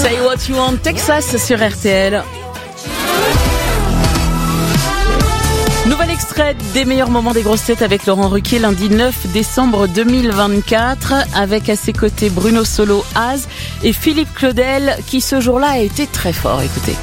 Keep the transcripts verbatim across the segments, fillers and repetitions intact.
Say What You Want, Texas sur R T L. Nouvel extrait des meilleurs moments des grosses têtes avec Laurent Ruquier lundi neuf décembre deux mille vingt-quatre, avec à ses côtés Bruno Solo, Az et Philippe Claudel qui ce jour-là a été très fort. Écoutez.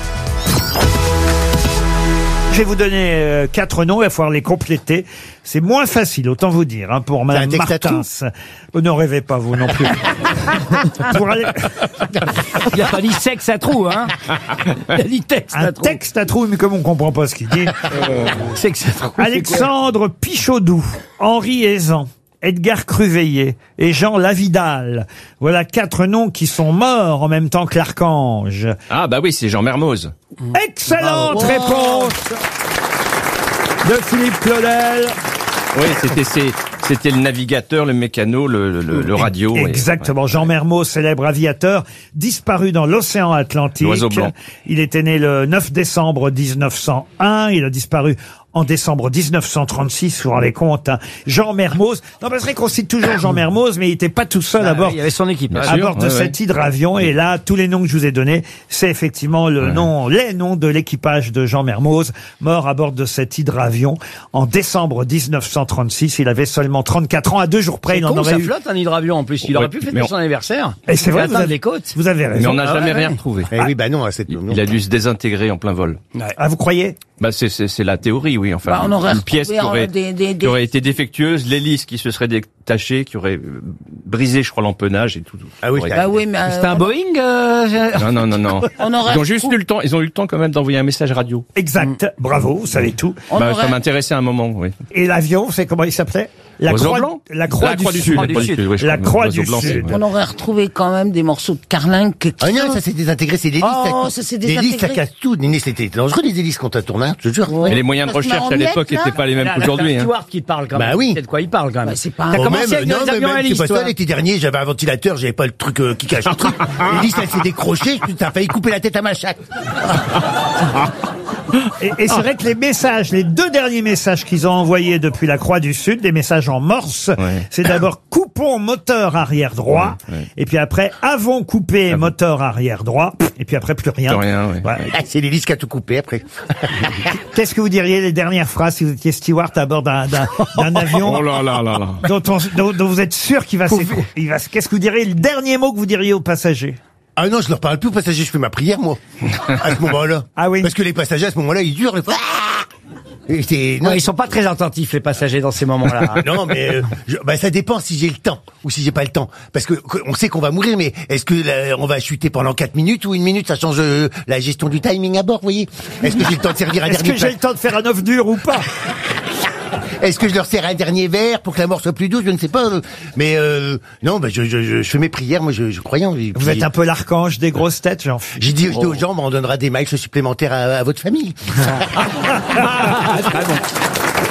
Je vais vous donner euh, quatre noms, il va falloir les compléter. C'est moins facile, autant vous dire, hein, pour Madame Martins. Vous ne rêvez pas, vous non plus. Pour aller... Il n'a pas dit sexe à trous, hein. Il a dit texte Un à trous. texte à trous, mais comme on ne comprend pas ce qu'il dit. Euh, sexe à trous. Alexandre Pichaudou, Henri Aizan, Edgar Cruveillet et Jean Lavidal. Voilà quatre noms qui sont morts en même temps que l'Archange. Ah bah oui, c'est Jean Mermoz. Excellente Bravo. réponse de Philippe Claudel. Oui, c'était c'est, c'était le navigateur, le mécano, le, le, le radio. Exactement. Et, ouais. Jean Mermoz, célèbre aviateur, disparu dans l'océan Atlantique. L'oiseau blanc. Il était né le neuf décembre dix-neuf cent un. Il a disparu en décembre dix-neuf cent trente-six, vous vous rendez compte, hein. Jean Mermoz. Non, parce qu'on cite toujours Jean Mermoz, mais il n'était pas tout seul Ah, à bord. il y avait son équipe. À Bien sûr, bord de ouais, cet ouais. hydravion. Et là, tous les noms que je vous ai donnés, c'est effectivement le Ouais. nom, les noms de l'équipage de Jean Mermoz, mort à bord de cet hydravion en décembre dix-neuf cent trente-six. Il avait seulement trente-quatre ans. À deux jours près, C'est il en con, aurait ça eu. flotte un hydravion en plus. Il Ouais, aurait pu fêter mais on- son anniversaire. Et c'est vrai, vous atteindre avez, les côtes. vous avez Mais raison. on n'a Ah jamais ouais, rien ouais. retrouvé. Eh oui, bah non, c'est Il, il a dû se désintégrer en plein vol. Ah, vous croyez? Bah c'est, c'est, c'est la théorie, oui. Enfin, Bah, on aurait une pièce qui retrouvé, aurait, euh, des- des- qui des- aurait été défectueuse, l'hélice qui se serait détachée, qui aurait euh, brisé, je crois, l'empennage et tout. tout. Ah oui, Aurait- c'est- Bah oui, mais euh, C'était un Boeing euh, Non, non, non, non. on aurait Ils ont juste eu le temps. Ils ont eu le temps quand même d'envoyer un message radio. Exact. Bravo, vous savez tout. on Bah, aurait- ça m'intéressait un moment, oui. Et l'avion, c'est comment il s'appelait? La Oiseau croix, blanc la croix, La du, Croix du Sud. Sud. Croix La du Croix du Sud. Sud, oui, je La crois. Croix L'oiseau du blanc, c'est- Sud. on aurait retrouvé quand même des morceaux de carlingue. Ah non, ça s'est désintégré, c'est l'hélice. Oh, ça, ça s'est l'hélice, ça désintégré. casse tout. Néné, c'était dangereux, les hélices quand on tourne, hein, je te jure. Mais les moyens de Ça se met recherche en à l'époque miettes, là n'étaient pas les mêmes Là, là, qu'aujourd'hui. c'est Hein. Stewart qui parle quand même. Bah oui. C'est de quoi il parle quand même. Bah, c'est pas T'as un- Oh, commencé même, avec non, les mais avions même, hélices, c'est pas toi. ça, l'été dernier, j'avais un ventilateur, j'avais pas le truc euh, qui cache le truc. L'hélice, elle s'est décrochée, putain, failli couper la tête à ma chatte. Et, et c'est vrai que les messages, les deux derniers messages qu'ils ont envoyés depuis la Croix du Sud, des messages en morse, Ouais. c'est d'abord coupons moteur arrière droit, Ouais, ouais. et puis après avons coupé moteur arrière droit, et puis après plus rien. Plus rien, ouais. Ouais. Ah, c'est l'hélice qui a tout coupé après. Qu'est-ce que vous diriez les dernières phrases si vous étiez steward à bord d'un, d'un, d'un avion Oh là là là là. dont, on- dont- dont vous êtes sûr qu'il va s'écrouler? Il va- Qu'est-ce que vous diriez le dernier mot que vous diriez aux passagers? Ah non, je leur parle plus aux passagers, je fais ma prière, moi. À ce moment-là. Ah oui. Parce que les passagers, à ce moment-là, ils durent. Ah Et c'est, non, Ouais, ils sont pas très attentifs, les passagers, dans ces moments-là. non, mais euh, je- bah, ça dépend si j'ai le temps ou si j'ai pas le temps. Parce que que- on sait qu'on va mourir, mais est-ce que là, on va chuter pendant quatre minutes ou une minute? Ça change euh, la gestion du timing à bord, vous voyez. Est-ce que j'ai le temps de servir un Est-ce dernier que j'ai le plat temps de faire un œuf dur ou pas? Est-ce que je leur sers un dernier verre pour que la mort soit plus douce? Je ne sais pas. euh, Mais euh, non, bah, je, je, je, je fais mes prières. Moi, je, je croyais en vie. Vous êtes un peu l'archange des grosses têtes, jean J'ai dit, j'ai dit aux gens, bah, on donnera des miles supplémentaires à, à votre famille. Ah, très bon.